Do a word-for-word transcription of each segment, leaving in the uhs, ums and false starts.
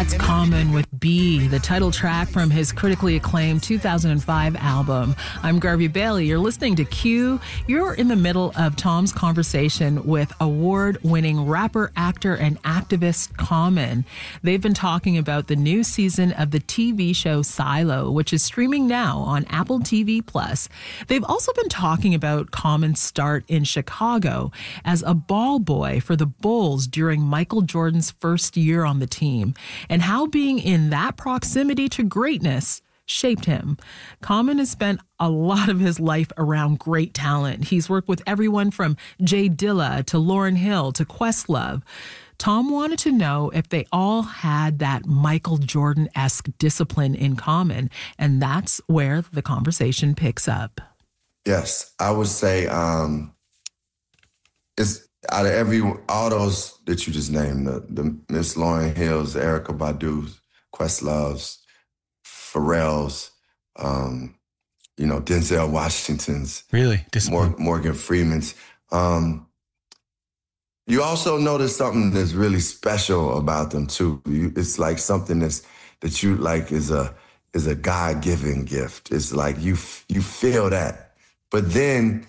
That's Common with B, the title track from his critically acclaimed two thousand five album. I'm Garvey Bailey. You're listening to Q. You're in the middle of Tom's conversation with award-winning rapper, actor, and activist Common. They've been talking about the new season of the T V show Silo, which is streaming now on Apple T V Plus. They've also been talking about Common's start in Chicago as a ball boy for the Bulls during Michael Jordan's first year on the team, and how being in that proximity to greatness shaped him. Common has spent a lot of his life around great talent. He's worked with everyone from Jay Dilla to Lauryn Hill to Questlove. Tom wanted to know if they all had that Michael Jordan-esque discipline in common, and that's where the conversation picks up. Yes, I would say um, it's out of every, all those that you just named, the, the Miss Lauryn Hills, Erykah Badu's, Questlove's, Pharrell's, um, you know, Denzel Washington's. Really? Mor- Morgan Freeman's. Um, you also notice something that's really special about them too. You, it's like something that's, that you like is a, is a God-given gift. It's like you, you feel that. But then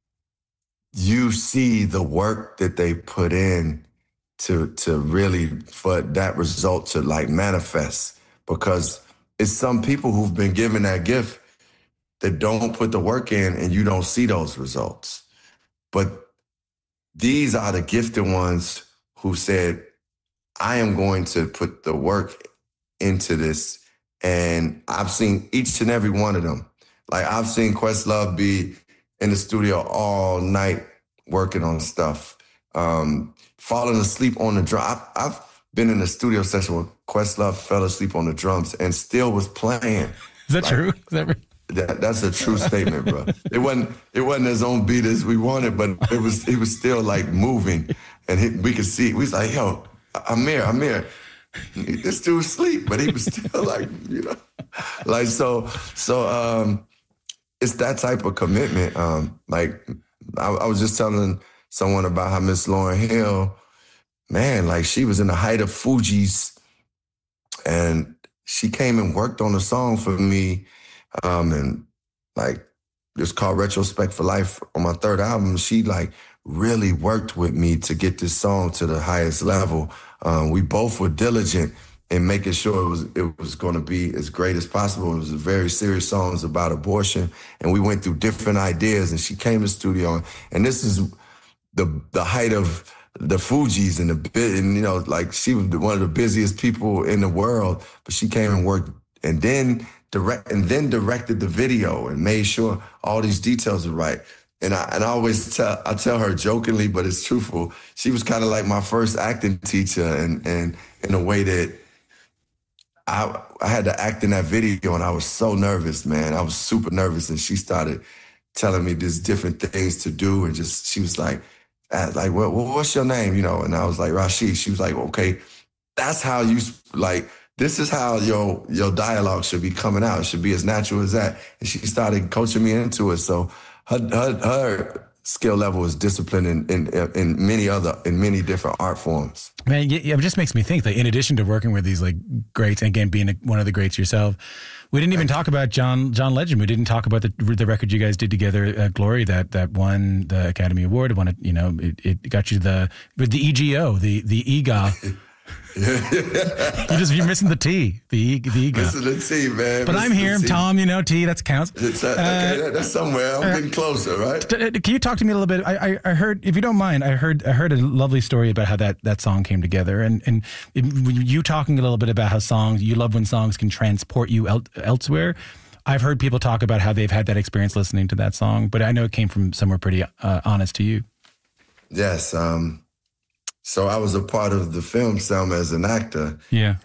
you see the work that they put in to to really, for that result to like manifest, because it's some people who've been given that gift that don't put the work in and you don't see those results. But these are the gifted ones who said, I am going to put the work into this. And I've seen each and every one of them. Like I've seen Questlove be in the studio all night working on stuff, um, falling asleep on the drum. I've, I've been in a studio session where Questlove fell asleep on the drums and still was playing. Is that like, true? Is that right? That, that's a true statement, bro. It wasn't it wasn't his own beat as we wanted, but it was it was still like moving, and he, we could see. We was like, yo, Amir, Amir, this dude's asleep, but he was still like, you know, like so so. Um, it's that type of commitment. Um, like I, I was just telling someone about how Miss Lauryn Hill, man, like she was in the height of Fugees, and she came and worked on a song for me. Um, and like, it's called Retrospect for Life on my third album. She like really worked with me to get this song to the highest level. Um, we both were diligent in making sure it was it was going to be as great as possible. It was a very serious song. It was about abortion, and we went through different ideas. And she came to the studio, and this is the the height of the Fugees and the and you know like she was one of the busiest people in the world. But she came and worked, and then. Direct and then directed the video and made sure all these details are right. And I and I always tell I tell her jokingly, but it's truthful. She was kind of like my first acting teacher, and and in a way that I I had to act in that video, and I was so nervous, man. I was super nervous, and she started telling me these different things to do, and just she was like, like, well, what's your name, you know? And I was like, Rashid. She was like, okay, that's how you like. This is how your your dialogue should be coming out. It should be as natural as that. And she started coaching me into it. So her her, her skill level is disciplined in, in in many other in many different art forms. Man, yeah, it just makes me think that in addition to working with these like greats, and again being a, one of the greats yourself, we didn't even talk about John John Legend. We didn't talk about the the record you guys did together, uh, Glory, that that won the Academy Award. It won it, you know, it, it got you the with the E G O, the the E G O. you just you're missing the T, the the ego. Missing the T, man. But missing I'm here, I'm Tom. You know, T. That counts. It's, uh, okay, uh, that's somewhere. I'm uh, getting closer, right? Can you talk to me a little bit? I, I I heard, if you don't mind, I heard I heard a lovely story about how that, that song came together, and and you talking a little bit about how songs you love when songs can transport you el- elsewhere. I've heard people talk about how they've had that experience listening to that song, but I know it came from somewhere pretty uh, honest to you. Yes. Um, So I was a part of the film Selma as an actor. Yeah.